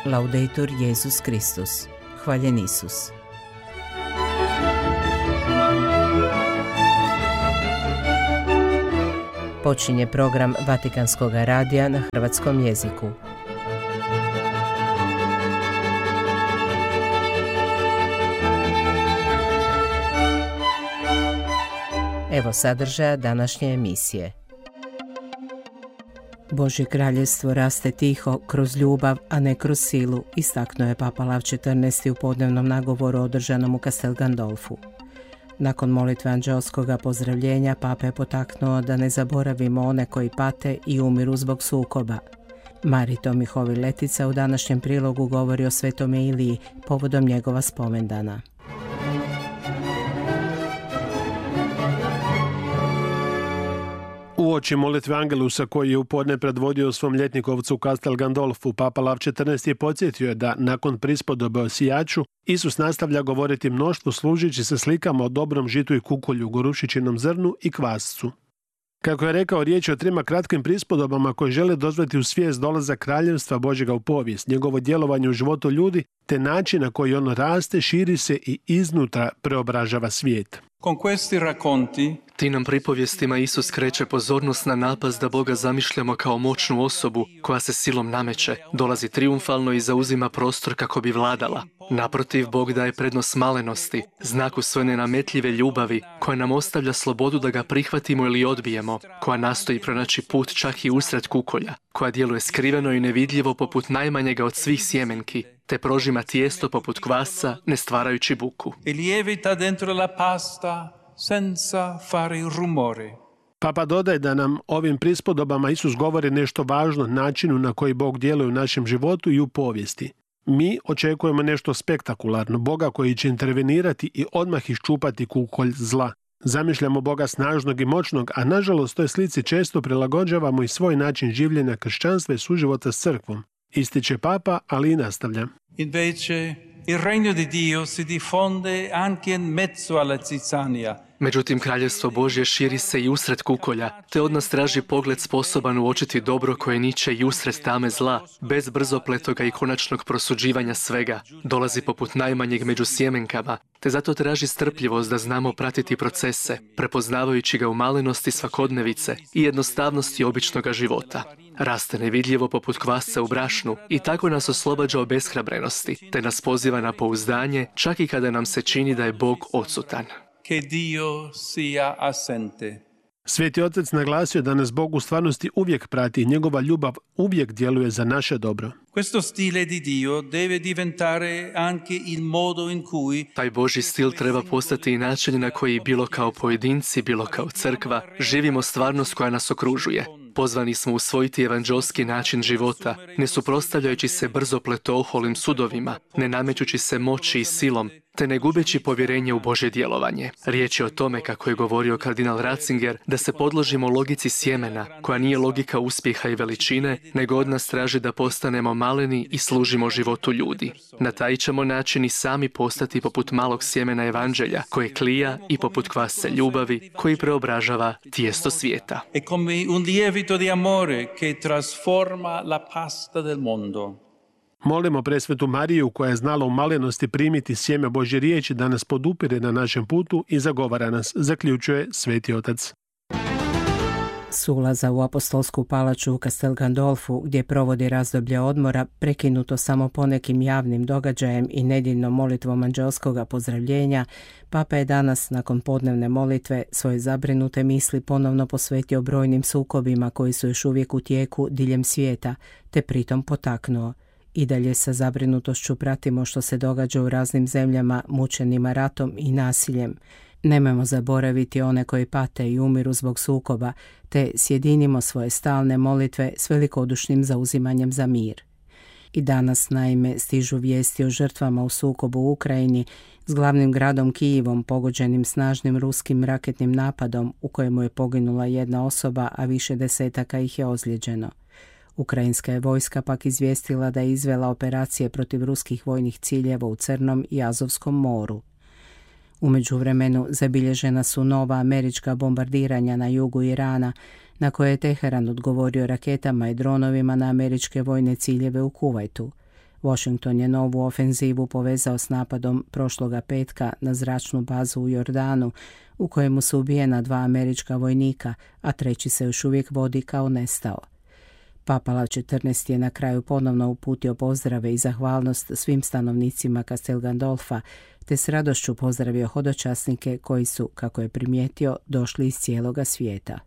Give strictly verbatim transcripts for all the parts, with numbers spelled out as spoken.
Laudetur Jesus Kristus. Hvaljen Isus. Počinje program Vatikanskog radija na hrvatskom jeziku. Evo sadržaja današnje emisije. Božje kraljevstvo raste tiho, kroz ljubav, a ne kroz silu, istaknuo je Papa Lav četrnaesti u podnevnom nagovoru održanom u Castel Gandolfu. Nakon molitve anđeoskoga pozdravljenja, Papa je potaknuo da ne zaboravimo one koji pate i umiru zbog sukoba. Marito Mihovi Letica u današnjem prilogu govori o Svetome Iliji povodom njegova spomendana. Uoči molitve Angelusa koji je u podne predvodio svom ljetnikovcu u Castel Gandolfu, Papa Lav četrnaesti je podsjetio da nakon prispodobe o sijaču, Isus nastavlja govoriti mnoštvu služeći se slikama o dobrom žitu i kukolju, gorušičinom zrnu i kvascu. Kako je rekao, riječ je o trima kratkim prispodobama koje žele dozvati u svijest dolazak kraljevstva Božjega u povijest, njegovo djelovanje u životu ljudi, te način na koji ono raste, širi se i iznutra preobražava svijet. Con questi racconti Ti nam pripovjestima Isus skreće pozornost na napast da Boga zamišljamo kao moćnu osobu koja se silom nameće, dolazi trijumfalno i zauzima prostor kako bi vladala. Naprotiv, Bog daje prednost malenosti, znaku svoje nenametljive ljubavi, koja nam ostavlja slobodu da ga prihvatimo ili odbijemo, koja nastoji pronaći put čak i usred kukolja, koja djeluje skriveno i nevidljivo poput najmanjega od svih sjemenki, te prožima tijesto poput kvasca, ne stvarajući buku. e lievita dentro la pasta senza fare rumore. Papa dodaje da nam ovim prispodobama Isus govori nešto važno načinu na koji Bog djeluje u našem životu i u povijesti. Mi očekujemo nešto spektakularno, Boga koji će intervenirati i odmah iščupati kukolj zla. Zamišljamo Boga snažnog i moćnog, a nažalost toj slici često prilagođavamo i svoj način življenja kršćanstva i suživota s crkvom. Ističe Papa, ali i nastavlja. Invece il regno di Dio si diffonde anche in mezzo alla zizzania. Međutim, kraljevstvo Božje širi se i usred kukolja, te od nas traži pogled sposoban uočiti dobro koje niče i usred tame zla, bez brzopletoga i konačnog prosuđivanja svega. Dolazi poput najmanjeg među sjemenkama, te zato traži strpljivost da znamo pratiti procese, prepoznavajući ga u malenosti svakodnevice i jednostavnosti običnoga života. Raste nevidljivo poput kvasca u brašnu i tako nas oslobađa od beshrabrenosti, te nas poziva na pouzdanje čak i kada nam se čini da je Bog odsutan. Che Dio sia assente. Sveti Otac naglasio da nas Bog u stvarnosti uvijek prati i njegova ljubav uvijek djeluje za naše dobro. Questo stile di Dio deve diventare anche il modo in cui Taj Božji stil treba postati i način na koji bilo kao pojedinci, bilo kao crkva, živimo stvarnost koja nas okružuje. Pozvani smo usvojiti evanđelski način života, ne suprotstavljajući se brzopleto oholim sudovima, ne namećući se moći i silom, te ne gubeći povjerenje u Božje djelovanje. Riječ je o tome, kako je govorio kardinal Ratzinger, da se podložimo logici sjemena, koja nije logika uspjeha i veličine, nego od nas traži da postanemo maleni i služimo životu ljudi. Na taj ćemo način i sami postati poput malog sjemena evanđelja, koje klija, i poput kvasca ljubavi, koji preobražava tijesto svijeta. è come un lievito di amore che trasforma la pasta del mondo. Molimo presvetu Mariju koja je znala u malenosti primiti sjeme Božje riječi da nas podupire na našem putu i zagovara nas, zaključuje Sveti Otac. S ulaza u apostolsku palaču u Castel Gandolfu, gdje provodi razdoblje odmora, prekinuto samo ponekim javnim događajem i nedjeljnom molitvom anđeoskoga pozdravljenja, Papa je danas, nakon podnevne molitve, svoje zabrinute misli ponovno posvetio brojnim sukobima koji su još uvijek u tijeku diljem svijeta, te pritom potaknuo: i dalje sa zabrinutošću pratimo što se događa u raznim zemljama mučenima ratom i nasiljem. Nemojmo zaboraviti one koji pate i umiru zbog sukoba, te sjedinimo svoje stalne molitve s velikodušnim zauzimanjem za mir. I danas, naime, stižu vijesti o žrtvama u sukobu u Ukrajini s glavnim gradom Kijevom pogođenim snažnim ruskim raketnim napadom u kojemu je poginula jedna osoba, a više desetaka ih je ozlijeđeno. Ukrajinska je vojska pak izvijestila da je izvela operacije protiv ruskih vojnih ciljeva u Crnom i Azovskom moru. U međuvremenu zabilježena su nova američka bombardiranja na jugu Irana, na koje je Teheran odgovorio raketama i dronovima na američke vojne ciljeve u Kuvajtu. Washington je novu ofenzivu povezao s napadom prošloga petka na zračnu bazu u Jordanu, u kojemu su ubijena dva američka vojnika, a treći se još uvijek vodi kao nestao. Papa Lav četrnaesti je na kraju ponovno uputio pozdrave i zahvalnost svim stanovnicima Castel Gandolfa, te s radošću pozdravio hodočasnike koji su, kako je primijetio, došli iz cijeloga svijeta.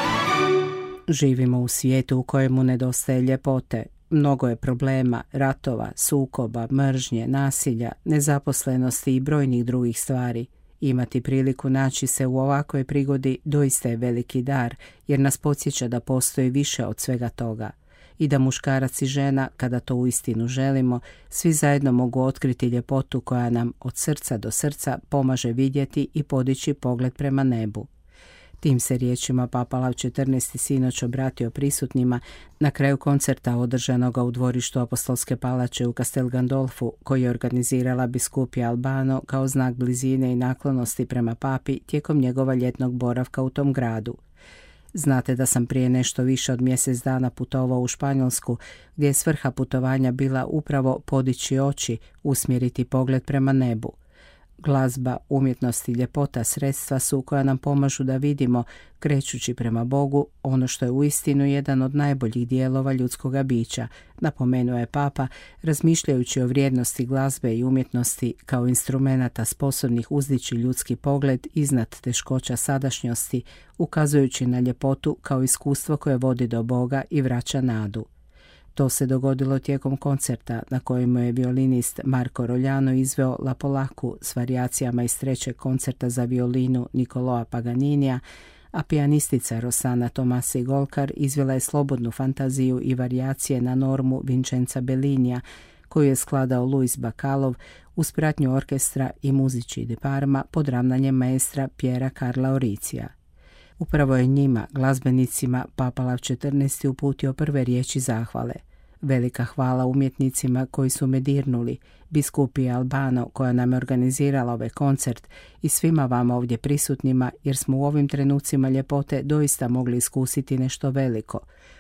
Živimo u svijetu u kojemu nedostaje ljepote. Mnogo je problema, ratova, sukoba, mržnje, nasilja, nezaposlenosti i brojnih drugih stvari. Imati priliku naći se u ovakvoj prigodi doista je veliki dar, jer nas podsjeća da postoji više od svega toga i da muškarac i žena, kada to uistinu želimo, svi zajedno mogu otkriti ljepotu koja nam od srca do srca pomaže vidjeti i podići pogled prema nebu. Tim se riječima Papa Lav četrnaesti sinoć obratio prisutnima na kraju koncerta održanoga u dvorištu Apostolske palače u Castel Gandolfu, koji je organizirala biskupija Albano kao znak blizine i naklonosti prema papi tijekom njegova ljetnog boravka u tom gradu. Znate da sam prije nešto više od mjesec dana putovao u Španjolsku, gdje je svrha putovanja bila upravo podići oči, usmjeriti pogled prema nebu. Glazba, umjetnost i ljepota sredstva su koja nam pomažu da vidimo, krećući prema Bogu, ono što je uistinu jedan od najboljih dijelova ljudskoga bića, napomenuo je Papa, razmišljajući o vrijednosti glazbe i umjetnosti kao instrumenata sposobnih uzdići ljudski pogled iznad teškoća sadašnjosti, ukazujući na ljepotu kao iskustvo koje vodi do Boga i vraća nadu. To se dogodilo tijekom koncerta na kojemu je violinist Marco Rogliano izveo La Polaku s varijacijama iz trećeg koncerta za violinu Niccolò Paganinija, a pijanistica Rossana Tomasi Golkar izvela je slobodnu fantaziju i varijacije na normu Vincenza Bellinija, koju je skladao Luis Bacalov uz pratnju orkestra i Musici di Parma pod ravnanjem maestra Piera Carla Oricija. Upravo je njima, glazbenicima, Papa Lav četrnaesti uputio prve riječi zahvale. Velika hvala umjetnicima koji su me dirnuli, biskupiji Albano koja nam je organizirala ovaj koncert i svima vama ovdje prisutnima, jer smo u ovim trenucima ljepote doista mogli iskusiti nešto veliko.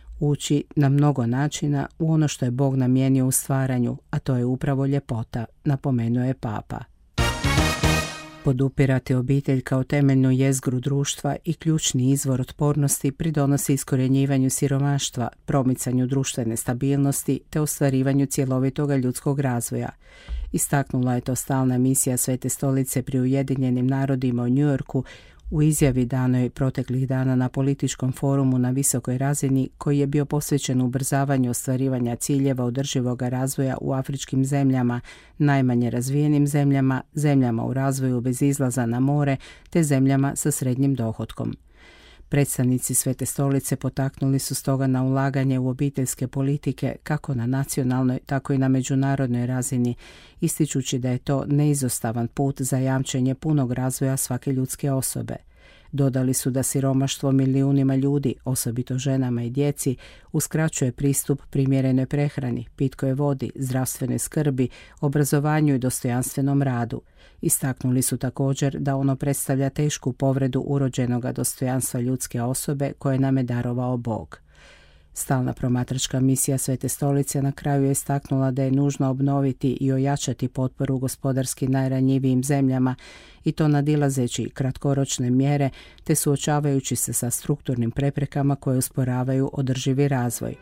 Ući na mnogo načina u ono što je Bog namijenio u stvaranju, a to je upravo ljepota, napomenuo je Papa. Podupirati obitelj kao temeljnu jezgru društva i ključni izvor otpornosti pridonosi iskorjenjivanju siromaštva, promicanju društvene stabilnosti te ostvarivanju cjelovitoga ljudskog razvoja. Istaknula je to stalna misija Svete stolice pri Ujedinjenim narodima u New Yorku u izjavi danoj proteklih dana na političkom forumu na visokoj razini koji je bio posvećen ubrzavanju ostvarivanja ciljeva održivog razvoja u afričkim zemljama, najmanje razvijenim zemljama, zemljama u razvoju bez izlaza na more te zemljama sa srednjim dohotkom. Predstavnici Svete stolice potaknuli su stoga na ulaganje u obiteljske politike kako na nacionalnoj, tako i na međunarodnoj razini, ističući da je to neizostavan put za jamčenje punog razvoja svake ljudske osobe. Dodali su da siromaštvo milijunima ljudi, osobito ženama i djeci, uskraćuje pristup primjerenoj prehrani, pitkoj vodi, zdravstvenoj skrbi, obrazovanju i dostojanstvenom radu. Istaknuli su također da ono predstavlja tešku povredu urođenoga dostojanstva ljudske osobe koje nam je darovao Bog. Stalna promatračka misija Svete stolice na kraju je istaknula da je nužno obnoviti i ojačati potporu gospodarski najranjivijim zemljama i to nadilazeći kratkoročne mjere te suočavajući se sa strukturnim preprekama koje usporavaju održivi razvoj.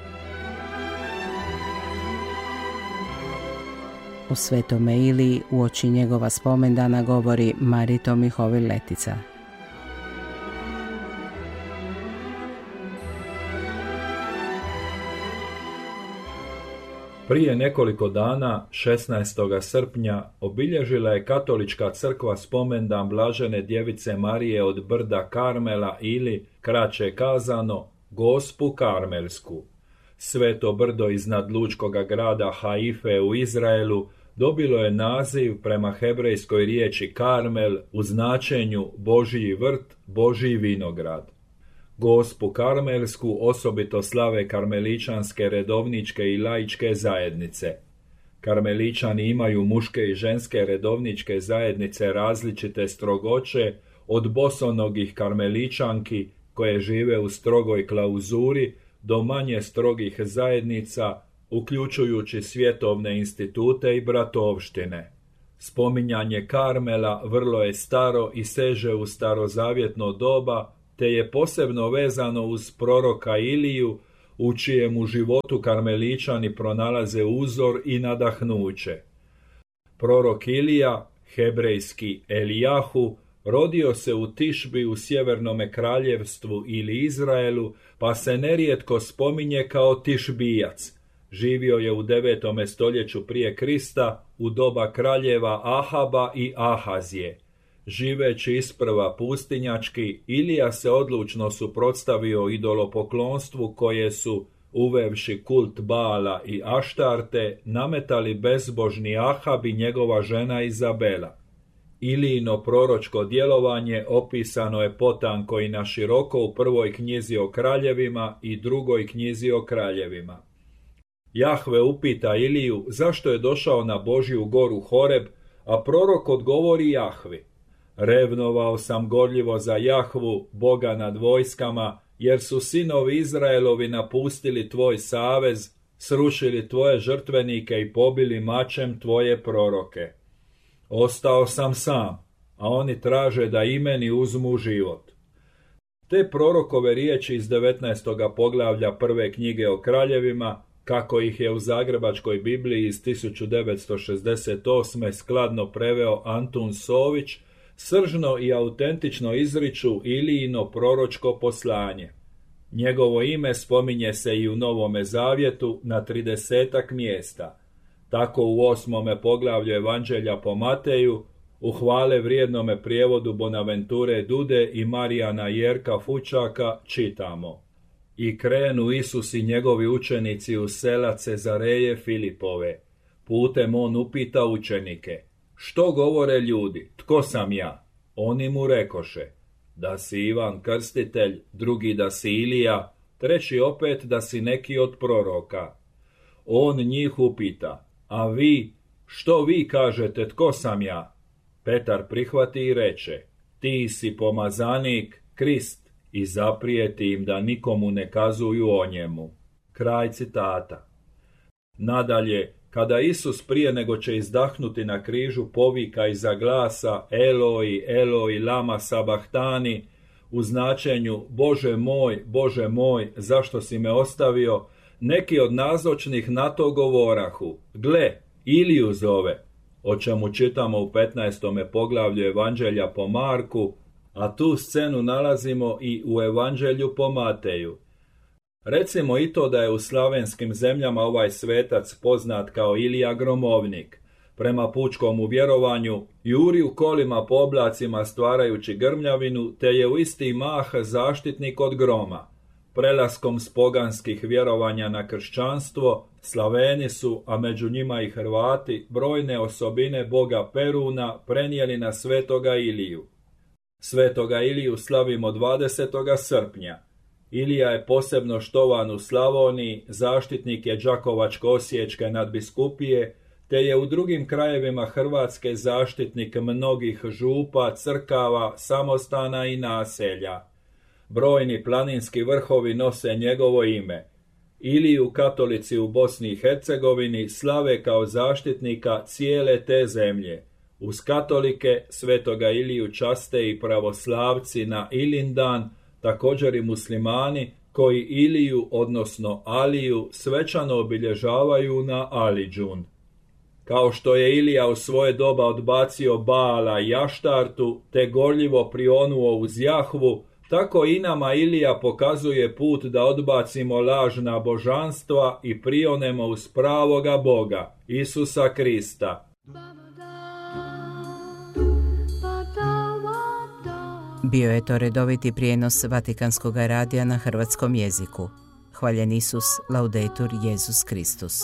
O Svetome Iliji uoči njegova spomendana govori Marito Mihovil Letica. Prije nekoliko dana, šesnaestog srpnja, obilježila je Katolička crkva spomendan Blažene djevice Marije od brda Karmela ili, kraće kazano, Gospu Karmelsku. Sveto brdo iznad lučkoga grada Haife u Izraelu dobilo je naziv prema hebrejskoj riječi Karmel u značenju Božji vrt, Božji vinograd. Gospu Karmelsku osobito slave karmeličanske redovničke i laičke zajednice. Karmeličani imaju muške i ženske redovničke zajednice različite strogoće od bosonogih karmeličanki koje žive u strogoj klauzuri do manje strogih zajednica uključujući svjetovne institute i bratovštine. Spominjanje Karmela vrlo je staro i seže u starozavjetno doba, te je posebno vezano uz proroka Iliju, u čijemu životu karmeličani pronalaze uzor i nadahnuće. Prorok Ilija, hebrejski Elijahu, rodio se u Tišbi u sjevernome kraljevstvu ili Izraelu, pa se nerijetko spominje kao Tišbijac. Živio je u devetome stoljeću prije Krista, u doba kraljeva Ahaba i Ahazije. Živeći isprva pustinjački, Ilija se odlučno suprotstavio idolopoklonstvu koje su, uvevši kult Baala i Aštarte, nametali bezbožni Ahab i njegova žena Izabela. Ilijino proročko djelovanje opisano je potanko i naširoko u prvoj knjizi o kraljevima i drugoj knjizi o kraljevima. Jahve upita Iliju zašto je došao na Božju goru Horeb, a prorok odgovori Jahvi: revnovao sam gorljivo za Jahvu, Boga nad vojskama, jer su sinovi Izraelovi napustili tvoj savez, srušili tvoje žrtvenike i pobili mačem tvoje proroke. Ostao sam sam, a oni traže da i meni uzmu život. Te prorokove riječi iz devetnaestoga poglavlja prve knjige o kraljevima, kako ih je u Zagrebačkoj Bibliji iz tisuću devetsto šezdeset osme skladno preveo Antun Sović, sržno i autentično izriču Ilijino proročko poslanje. Njegovo ime spominje se i u Novome Zavjetu na tridesetak mjesta. Tako u osmome poglavlju Evanđelja po Mateju, u hvale vrijednome prijevodu Bonaventure Dude i Marijana Jerka Fučaka čitamo: I krenu Isus i njegovi učenici u sela Cezareje Filipove. Putem on upita učenike: što govore ljudi, tko sam ja? Oni mu rekoše: da si Ivan Krstitelj, drugi da si Ilija, treći opet da si neki od proroka. On njih upita: a vi, što vi kažete, tko sam ja? Petar prihvati i reče: ti si pomazanik, Krist, i zaprijeti im da nikomu ne kazuju o njemu. Kraj citata. Nadalje, kada Isus prije nego će izdahnuti na križu povika iza glasa Eloi, Eloi, lama sabahtani, u značenju Bože moj, Bože moj, zašto si me ostavio, neki od nazočnih na to govorahu: gle, Iliju zove, o čemu čitamo u petnaestome poglavlju Evanđelja po Marku, a tu scenu nalazimo i u Evanđelju po Mateju. Recimo i to da je u slavenskim zemljama ovaj svetac poznat kao Ilija Gromovnik. Prema pučkom vjerovanju, juri u kolima po oblacima stvarajući grmljavinu, te je u isti mah zaštitnik od groma. Prelaskom s poganskih vjerovanja na kršćanstvo, Slaveni su, a među njima i Hrvati, brojne osobine boga Peruna prenijeli na svetoga Iliju. Svetoga Iliju slavimo dvadesetoga srpnja. Ilija je posebno štovan u Slavoniji, zaštitnik je Đakovačko-osječke nadbiskupije, te je u drugim krajevima Hrvatske zaštitnik mnogih župa, crkava, samostana i naselja. Brojni planinski vrhovi nose njegovo ime. Iliju katolici u Bosni i Hercegovini slave kao zaštitnika cijele te zemlje. Uz katolike svetoga Iliju časte i pravoslavci na Ilindan, također i muslimani koji Iliju, odnosno Aliju, svečano obilježavaju na Aliđun. Kao što je Ilija u svoje doba odbacio Baala i Aštartu, te gorljivo prionuo uz Jahvu, tako i nama Ilija pokazuje put da odbacimo lažna božanstva i prionemo uz pravoga Boga, Isusa Krista. Bio je to redoviti prijenos Vatikanskog radija na hrvatskom jeziku. Hvaljen Isus, laudetur Jesus Kristus.